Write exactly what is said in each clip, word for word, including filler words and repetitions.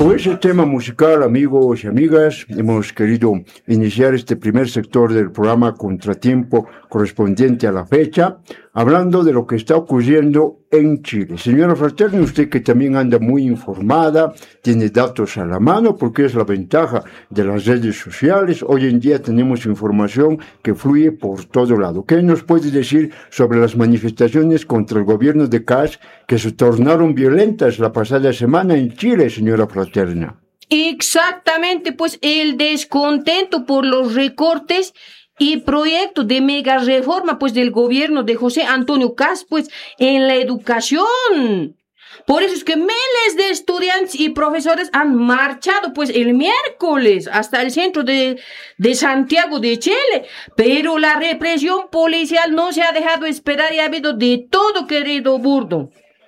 Con ese tema musical, amigos y amigas, hemos querido iniciar este primer sector del programa Contratiempo correspondiente a la fecha, hablando de lo que está ocurriendo en Chile. Señora Fraterna, usted que también anda muy informada, tiene datos a la mano, porque es la ventaja de las redes sociales. Hoy en día tenemos información que fluye por todo lado. ¿Qué nos puede decir sobre las manifestaciones contra el gobierno de Kast que se tornaron violentas la pasada semana en Chile, señora Fraterna? Exactamente, pues el descontento por los recortes y proyecto de mega reforma pues del gobierno de José Antonio Kast pues en la educación. Por eso es que miles de estudiantes y profesores han marchado pues el miércoles hasta el centro de, de Santiago de Chile. Pero la represión policial no se ha dejado esperar y ha habido de todo, querido Burdo.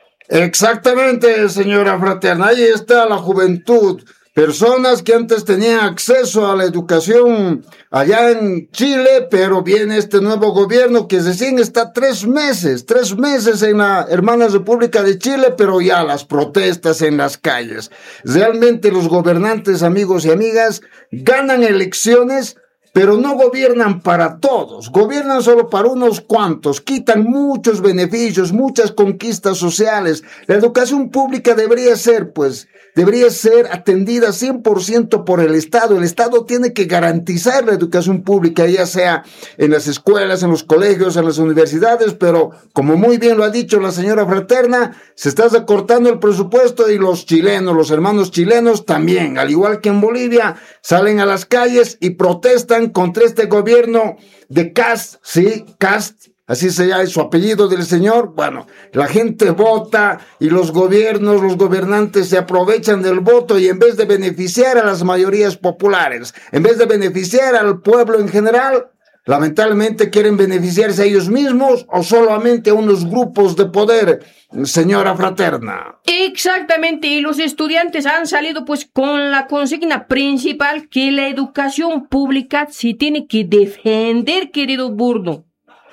Exactamente, señora Fraterna, ahí está la juventud. Personas que antes tenían acceso a la educación allá en Chile, pero viene este nuevo gobierno que recién está tres meses, tres meses en la hermana República de Chile, pero ya las protestas en las calles. Realmente los gobernantes, amigos y amigas, ganan elecciones, pero no gobiernan para todos, gobiernan solo para unos cuantos, quitan muchos beneficios, muchas conquistas sociales. La educación pública debería ser, pues, debería ser atendida cien por ciento por el Estado. El Estado tiene que garantizar la educación pública, ya sea en las escuelas, en los colegios, en las universidades, pero como muy bien lo ha dicho la señora Fraterna, se está recortando el presupuesto y los chilenos, los hermanos chilenos también, al igual que en Bolivia, salen a las calles y protestan contra este gobierno de Kast, sí, Kast, así se llama su apellido del señor. Bueno, la gente vota y los gobiernos, los gobernantes se aprovechan del voto y en vez de beneficiar a las mayorías populares, en vez de beneficiar al pueblo en general, lamentablemente quieren beneficiarse a ellos mismos o solamente a unos grupos de poder, señora Fraterna. Exactamente, y los estudiantes han salido pues con la consigna principal que la educación pública se tiene que defender, querido Burdo.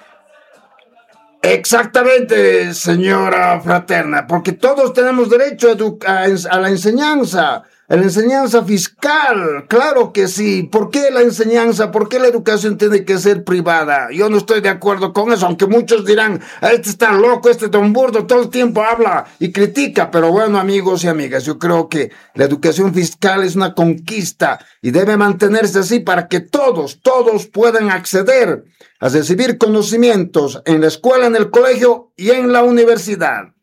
Exactamente, señora Fraterna, porque todos tenemos derecho a, edu- a, a la enseñanza, a la enseñanza fiscal, claro que sí. ¿Por qué la enseñanza, por qué la educación tiene que ser privada? Yo no estoy de acuerdo con eso, aunque muchos dirán, este está loco, este don Burdo todo el tiempo habla y critica, pero bueno, amigos y amigas, yo creo que la educación fiscal es una conquista y debe mantenerse así para que todos, todos puedan acceder a recibir conocimientos en la escuela, en el colegio y en la universidad.